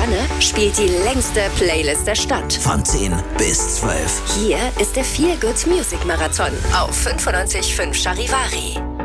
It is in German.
Susanne spielt die längste Playlist der Stadt. Von 10 bis 12. Hier ist der Feel Good Music Marathon auf 95.5 Charivari.